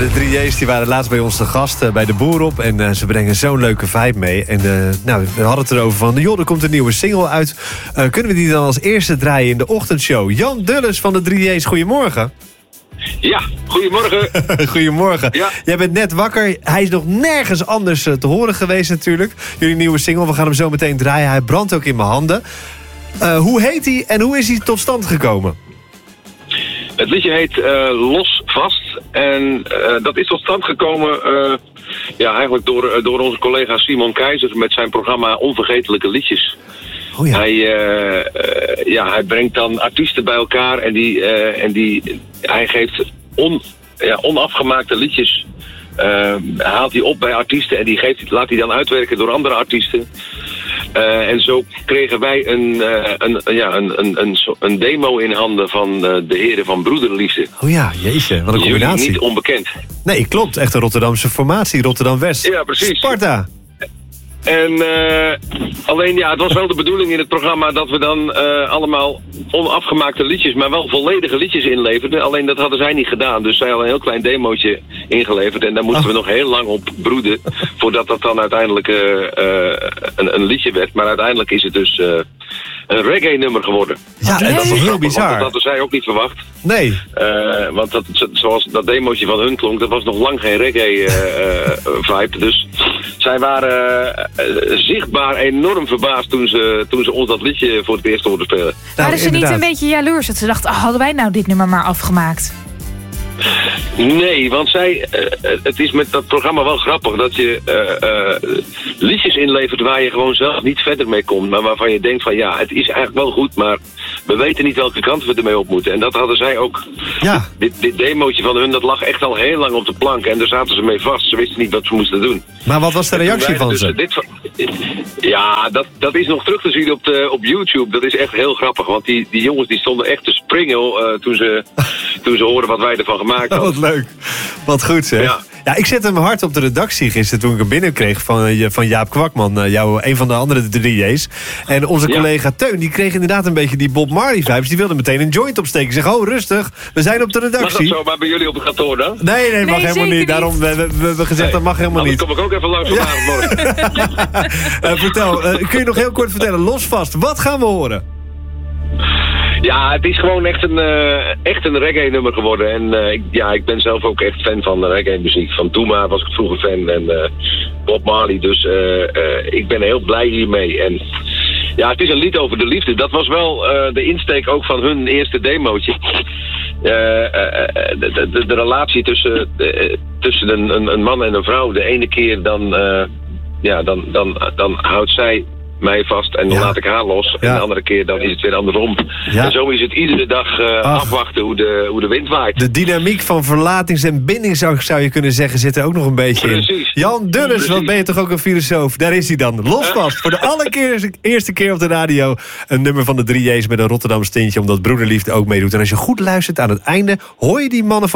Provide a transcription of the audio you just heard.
de 3J's die waren laatst bij ons te gast bij de Boerop. En ze brengen zo'n leuke vibe mee. En we hadden het erover van, joh, er komt een nieuwe single uit. Kunnen we die dan als eerste draaien in de ochtendshow? Jan Dulles van de 3J's, goedemorgen. Ja, goedemorgen. Goedemorgen. Ja. Jij bent net wakker. Hij is nog nergens anders te horen geweest natuurlijk. Jullie nieuwe single, we gaan hem zo meteen draaien. Hij brandt ook in mijn handen. Hoe heet hij en hoe is hij tot stand gekomen? Het liedje heet Los Vast. En dat is tot stand gekomen eigenlijk door onze collega Simon Keizer met zijn programma Onvergetelijke Liedjes. Oh ja. Hij brengt dan artiesten bij elkaar en hij geeft onafgemaakte liedjes. Haalt hij op bij artiesten en laat hij dan uitwerken door andere artiesten. En zo kregen wij een demo in handen van de heren van Broederliefde. Oh ja, jeetje, wat een combinatie. Niet onbekend. Nee, klopt. Echt een Rotterdamse formatie, Rotterdam-West. Ja, precies. Sparta. En alleen het was wel de bedoeling in het programma dat we dan allemaal onafgemaakte liedjes, maar wel volledige liedjes inleverden. Alleen dat hadden zij niet gedaan. Dus zij hadden een heel klein demootje ingeleverd. En daar moesten we nog heel lang op broeden voordat dat dan uiteindelijk een liedje werd. Maar uiteindelijk is het dus een reggae-nummer geworden. Ja, en dat is heel bizar. Dat hadden zij ook niet verwacht. Nee. Want zoals dat demootje van hun klonk, dat was nog lang geen reggae-vibe. Dus zij waren zichtbaar enorm verbaasd toen ze ons dat liedje voor het eerst hoorden spelen. Waren ze niet een beetje jaloers dat ze dachten, hadden wij nou dit nummer maar afgemaakt? Nee, want het is met dat programma wel grappig dat je liedjes inlevert waar je gewoon zelf niet verder mee komt. Maar waarvan je denkt van het is eigenlijk wel goed, maar we weten niet welke kant we ermee op moeten. En dat hadden zij ook. Ja. Dit demootje van hun, dat lag echt al heel lang op de plank. En daar zaten ze mee vast. Ze wisten niet wat ze moesten doen. Maar wat was de reactie van ze? Dat is nog terug te zien op YouTube. Dat is echt heel grappig. Want die jongens die stonden echt te springen toen ze hoorden wat wij ervan gemaakt hadden. Wat leuk. Wat goed zeg. Ja, ik zette hem hard op de redactie gisteren toen ik hem binnenkreeg van Jaap Kwakman, een van de andere 3J's. En onze collega Teun, die kreeg inderdaad een beetje die Bob Marley vibes. Die wilde meteen een joint opsteken. Ik zeg, rustig, we zijn op de redactie. Mag dat zo maar bij jullie op het kantoor dan? Nee, mag helemaal niet. Daarom we hebben gezegd, dat mag helemaal niet. Dan kom ik ook even langs vanavond morgen. Vertel, kun je nog heel kort vertellen, Los Vast, wat gaan we horen? Ja, het is gewoon echt een reggae-nummer geworden. En ik ben zelf ook echt fan van reggae-muziek. Van Doema was ik vroeger fan en Bob Marley. Dus ik ben heel blij hiermee. En het is een lied over de liefde. Dat was wel de insteek ook van hun eerste demootje. De relatie tussen een man en een vrouw. De ene keer dan houdt zij mij vast en dan laat ik haar los. En de andere keer dan is het weer andersom. Ja. En zo is het iedere dag afwachten hoe de wind waait. De dynamiek van verlatings- en bindingangst zou je kunnen zeggen zit er ook nog een beetje in. Jan Dulles, wat ben je toch ook een filosoof? Daar is hij dan. Los Vast. Voor de allereerste keer op de radio. Een nummer van de 3J's met een Rotterdamse tintje, omdat Broederliefde ook meedoet. En als je goed luistert aan het einde, hoor je die mannen van